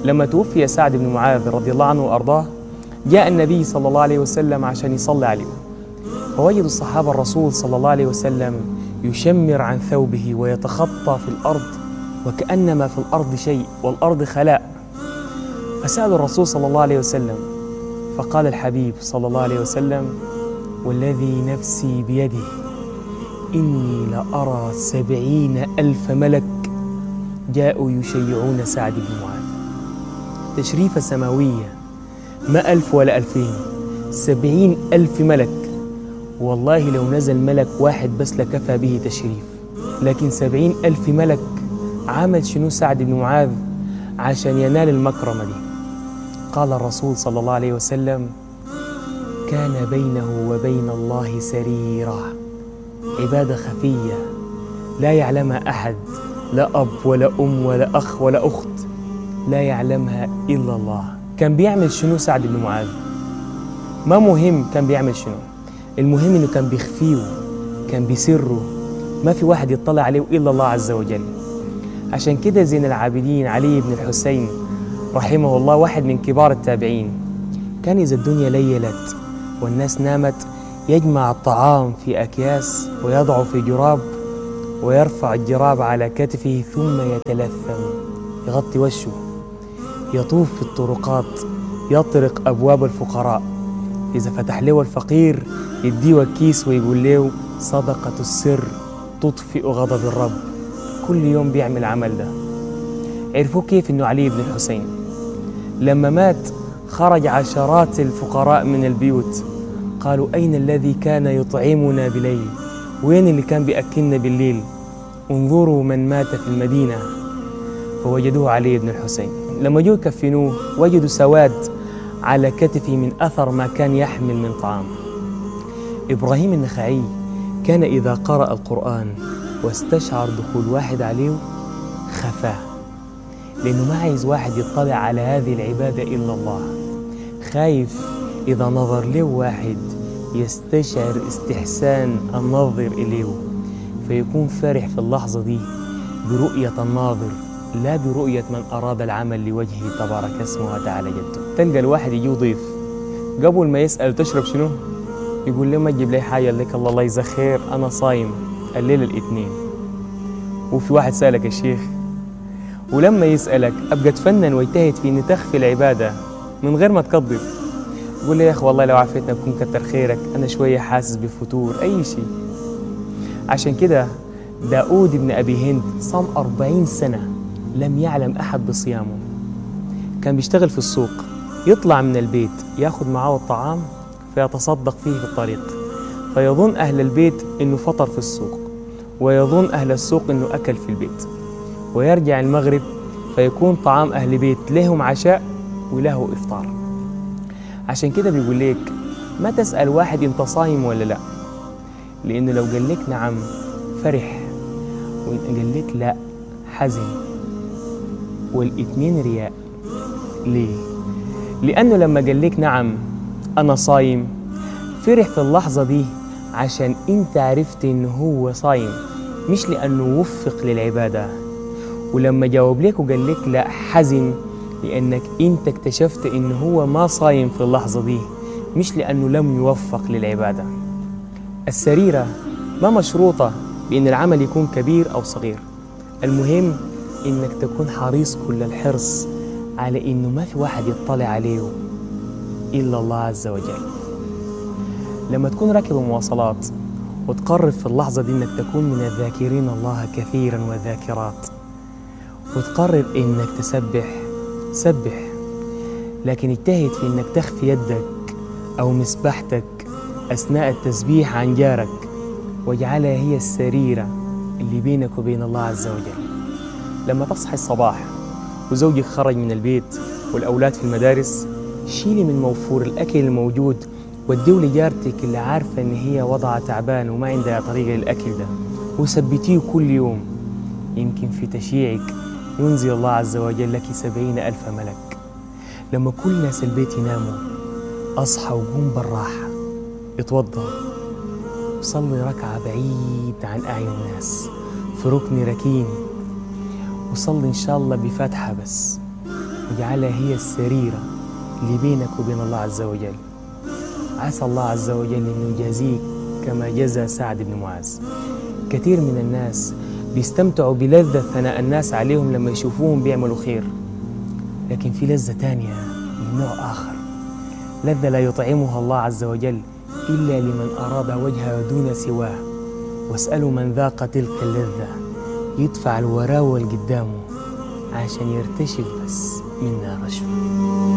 لما توفي سعد بن معاذ رضي الله عنه وأرضاه، جاء النبي صلى الله عليه وسلم عشان يصلي عليه، فوجدوا الصحابة الرسول صلى الله عليه وسلم يشمر عن ثوبه ويتخطى في الأرض وكأنما في الأرض شيء والأرض خلاء. فسألوا الرسول صلى الله عليه وسلم، فقال الحبيب صلى الله عليه وسلم: والذي نفسي بيده إني لأرى 70,000 ملك جاءوا يشيعون سعد بن معاذ. تشريفة سماوية، ما 1000 ولا 2000، 70,000 ملك. والله لو نزل ملك واحد بس لكفى به تشريف، لكن 70,000 ملك. عمل شنو سعد بن معاذ عشان ينال المكرمة دي؟ قال الرسول صلى الله عليه وسلم: كان بينه وبين الله سريرة، عبادة خفية لا يعلمها أحد، لا أب ولا أم ولا أخ ولا أخت، لا يعلمها إلا الله. كان بيعمل شنو سعد بن معاذ؟ ما مهم كان بيعمل شنو، المهم إنه كان بيخفيه، كان بيسره، ما في واحد يطلع عليه إلا الله عز وجل. عشان كده زين العابدين علي بن الحسين رحمه الله، واحد من كبار التابعين، كان إذا الدنيا ليلت والناس نامت يجمع الطعام في أكياس ويضعه في جراب ويرفع الجراب على كتفه ثم يتلثم، يغطي وشه، يطوف في الطرقات، يطرق أبواب الفقراء، إذا فتح له الفقير يديه كيس ويقول له صدقة السر تطفئ غضب الرب. كل يوم بيعمل العمل ده. عرفوا كيف إنه علي بن الحسين لما مات خرج عشرات الفقراء من البيوت، قالوا: أين الذي كان يطعمنا بليل؟ وين اللي كان بيأكلنا بالليل؟ انظروا من مات في المدينة. فوجدوه علي بن الحسين. لما جو يكفنوه وجدوا سواد على كتفه من أثر ما كان يحمل من طعام. إبراهيم النخعي كان إذا قرأ القرآن واستشعر دخول واحد عليه خفاه، لأنه ما عايز واحد يطلع على هذه العبادة إلا الله، خايف إذا نظر له واحد يستشعر استحسان الناظر إليه، فيكون فرح في اللحظة دي برؤية الناظر لا برؤية من أراد العمل لوجهه تبارك اسمه وتعالى جده. تلقى الواحد يجي ضيف قبل ما يسأل تشرب شنو؟ يقول له ما تجيب لي حاجة، لك الله يجزاك خير أنا صايم الليلة الاثنين. وفي واحد سألك الشيخ، ولما يسألك أبقى تفنن ويجتهد في أن تخفي العبادة من غير ما تقدر، يقول لي يا أخي والله لو عافيتنا بكون كتر خيرك، أنا شوية حاسس بفتور أي شيء. عشان كده داود بن أبي هند صام 40 سنة لم يعلم أحد بصيامه. كان بيشتغل في السوق، يطلع من البيت ياخذ معاه الطعام فيتصدق فيه في الطريق، فيظن أهل البيت إنه فطر في السوق، ويظن أهل السوق إنه أكل في البيت، ويرجع المغرب فيكون طعام أهل بيت لهم عشاء وله إفطار. عشان كده بيقول لك ما تسأل واحد أنت صايم ولا لا، لأنه لو قال لك نعم فرح، وإن قال لك لا حزن، والاثنين رياء. ليه؟ لأنه لما قال لك نعم أنا صايم فرح في اللحظة دي عشان أنت عرفت إنه هو صايم، مش لأنه وفق للعبادة. ولما جاوب لك وقال لك لا حزن، لأنك أنت اكتشفت إنه هو ما صايم في اللحظة دي، مش لأنه لم يوفق للعبادة. السريرة ما مشروطة بأن العمل يكون كبير أو صغير، المهم إنك تكون حريص كل الحرص على إنه ما في واحد يطلع عليه إلا الله عز وجل. لما تكون راكب مواصلات وتقرر في اللحظة دي إنك تكون من الذاكرين الله كثيرا والذاكرات، وتقرر إنك تسبح، سبح، لكن اجتهد في إنك تخفي يدك أو مسبحتك أثناء التسبيح عن جارك، واجعلها هي السريرة اللي بينك وبين الله عز وجل. لما تصحي الصباح وزوجك خرج من البيت والأولاد في المدارس، شيلي من موفور الأكل الموجود وديه لجارتك اللي عارفة إن هي وضعها تعبان وما عندها طريقة للأكل ده، وثبتيه كل يوم. يمكن في تشييعك ينزل الله عز وجل لك 70,000 ملك. لما كل ناس البيت يناموا أصحى وقوم بالراحة، اتوضى وصلي ركعة بعيد عن أعين الناس في ركن ركين، وصلي إن شاء الله بفاتحة بس، واجعلها هي السريرة اللي بينك وبين الله عز وجل. عسى الله عز وجل أنه يجازيك كما جزى سعد بن معاذ. كثير من الناس بيستمتعوا بلذة ثناء الناس عليهم لما يشوفوهم بيعملوا خير، لكن في لذة تانية من نوع آخر، لذة لا يطعمها الله عز وجل إلا لمن أراد وجهه دون سواه. واسألوا من ذاق تلك اللذة يدفع الوراه والقدامه عشان يرتشف بس منها رشفة.